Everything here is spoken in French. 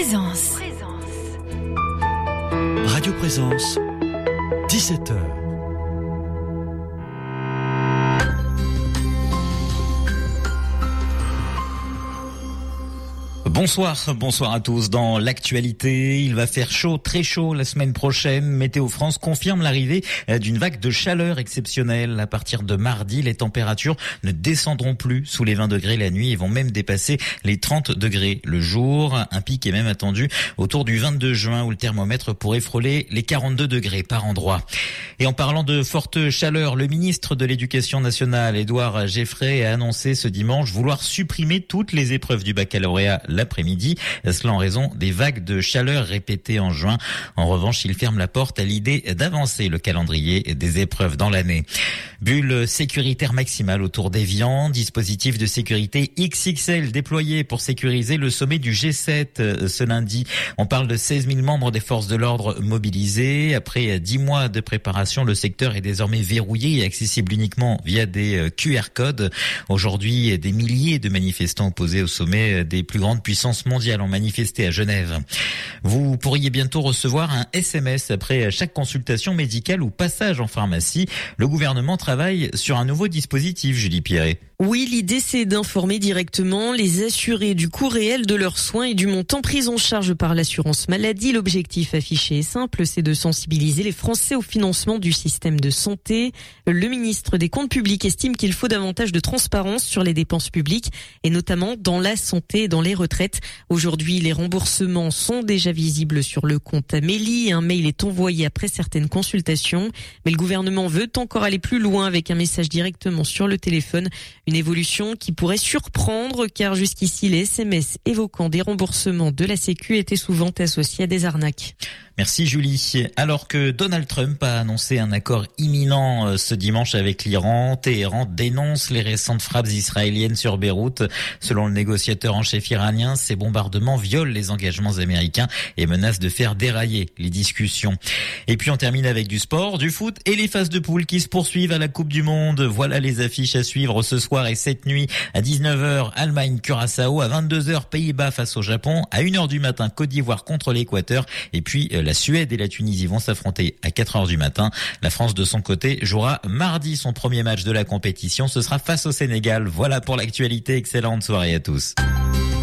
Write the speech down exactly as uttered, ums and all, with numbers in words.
Présence. Radio Présence, dix-sept heures. Bonsoir, bonsoir à tous. Dans l'actualité, il va faire chaud, très chaud la semaine prochaine. Météo France confirme l'arrivée d'une vague de chaleur exceptionnelle. À partir de mardi, les températures ne descendront plus sous les vingt degrés la nuit et vont même dépasser les trente degrés le jour. Un pic est même attendu autour du vingt-deux juin où le thermomètre pourrait frôler les quarante-deux degrés par endroit. Et en parlant de forte chaleur, le ministre de l'Éducation nationale, Édouard Geoffrey, a annoncé ce dimanche vouloir supprimer toutes les épreuves du baccalauréat l'après-midi, cela en raison des vagues de chaleur répétées en juin. En revanche, il ferme la porte à l'idée d'avancer le calendrier des épreuves dans l'année. Bulle sécuritaire maximale autour d'Évian, dispositif de sécurité X X L déployé pour sécuriser le sommet du G sept ce lundi. On parle de seize mille membres des forces de l'ordre mobilisés. Après dix mois de préparation, le secteur est désormais verrouillé et accessible uniquement via des Q R codes. Aujourd'hui, des milliers de manifestants opposés au sommet des plus grandes puissances mondiales ont manifesté à Genève. Vous pourriez bientôt recevoir un S M S après chaque consultation médicale ou passage en pharmacie. Le gouvernement travaille sur un nouveau dispositif, Julie Pierret. Oui, l'idée c'est d'informer directement les assurés du coût réel de leurs soins et du montant pris en charge par l'assurance maladie. L'objectif affiché est simple, c'est de sensibiliser les Français au financement du système de santé. Le ministre des Comptes publics estime qu'il faut davantage de transparence sur les dépenses publiques et notamment dans la santé et dans les retraites. Aujourd'hui, les remboursements sont déjà visibles sur le compte Amélie. Un mail est envoyé après certaines consultations, mais le gouvernement veut encore aller plus loin avec un message directement sur le téléphone. Une évolution qui pourrait surprendre car jusqu'ici les S M S évoquant des remboursements de la Sécu étaient souvent associés à des arnaques. Merci Julie. Alors que Donald Trump a annoncé un accord imminent ce dimanche avec l'Iran, Téhéran dénonce les récentes frappes israéliennes sur Beyrouth. Selon le négociateur en chef iranien, ces bombardements violent les engagements américains et menacent de faire dérailler les discussions. Et puis on termine avec du sport, du foot et les phases de poule qui se poursuivent à la Coupe du Monde. Voilà les affiches à suivre ce soir et cette nuit. À dix-neuf heures, Allemagne-Curaçao. À vingt-deux heures, Pays-Bas face au Japon. À une heure du matin, Côte d'Ivoire contre l'Équateur. Et puis la Suède et la Tunisie vont s'affronter à quatre heures du matin. La France, de son côté, jouera mardi son premier match de la compétition. Ce sera face au Sénégal. Voilà pour l'actualité. Excellente soirée à tous.